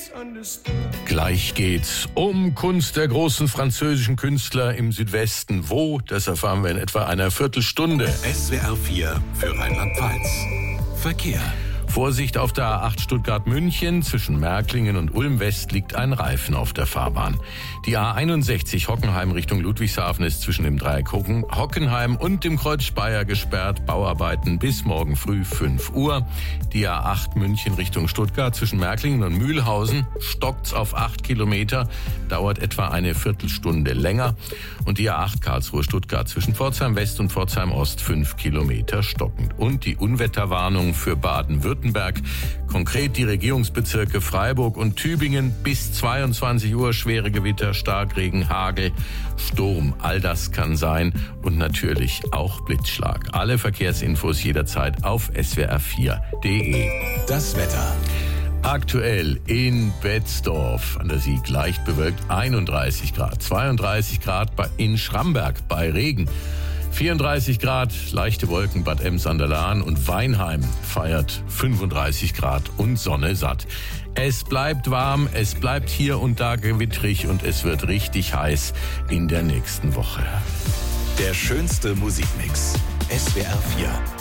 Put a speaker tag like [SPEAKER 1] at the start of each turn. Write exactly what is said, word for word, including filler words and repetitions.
[SPEAKER 1] Gleich geht's um Kunst der großen französischen Künstler im Südwesten. Wo? Das erfahren wir in etwa einer Viertelstunde.
[SPEAKER 2] S W R vier für Rheinland-Pfalz. Verkehr.
[SPEAKER 1] Vorsicht auf der A acht Stuttgart-München. Zwischen Märklingen und Ulm-West liegt ein Reifen auf der Fahrbahn. Die A einundsechzig Hockenheim Richtung Ludwigshafen ist zwischen dem Dreieck Hocken, Hockenheim und dem Kreuz Speyer gesperrt. Bauarbeiten bis morgen früh fünf Uhr. Die A acht München Richtung Stuttgart zwischen Märklingen und Mühlhausen stockt's auf acht Kilometer, dauert etwa eine Viertelstunde länger. Und die A acht Karlsruhe-Stuttgart zwischen Pforzheim West und Pforzheim Ost fünf Kilometer stockend. Und die Unwetterwarnung für Baden-Württemberg. Konkret die Regierungsbezirke Freiburg und Tübingen bis zweiundzwanzig Uhr schwere Gewitter, Starkregen, Hagel, Sturm. All das kann sein und natürlich auch Blitzschlag. Alle Verkehrsinfos jederzeit auf S W R vier punkt de.
[SPEAKER 2] Das Wetter.
[SPEAKER 1] Aktuell in Betzdorf an der Sieg leicht bewölkt einunddreißig Grad, zweiunddreißig Grad in Schramberg bei Regen. vierunddreißig Grad, leichte Wolken Bad Ems an der Lahn und Weinheim feiert fünfunddreißig Grad und Sonne satt. Es bleibt warm, es bleibt hier und da gewittrig und es wird richtig heiß in der nächsten Woche.
[SPEAKER 2] Der schönste Musikmix. S W R vier.